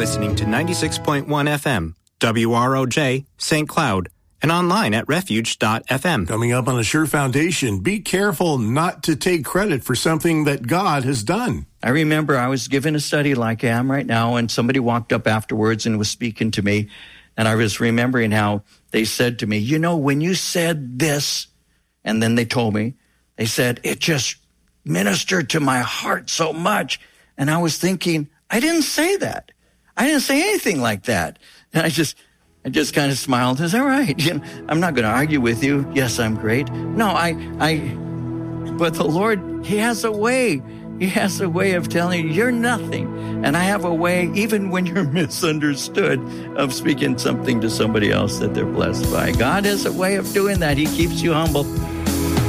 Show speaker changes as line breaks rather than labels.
listening to 96.1 FM, WROJ, St. Cloud, and online at refuge.fm.
Coming up on A Sure Foundation, be careful not to take credit for something that God has done.
I remember I was giving a study like I am right now, and somebody walked up afterwards and was speaking to me, and I was remembering how they said to me, you know, when you said this, and then they told me, they said, it just ministered to my heart so much. And I was thinking, I didn't say that. I didn't say anything like that. And I just kind of smiled. I said, all right, you know, I'm not going to argue with you. Yes, I'm great. No, but the Lord, He has a way. He has a way of telling you you're nothing. And I have a way, even when you're misunderstood, of speaking something to somebody else that they're blessed by. God has a way of doing that. He keeps you humble.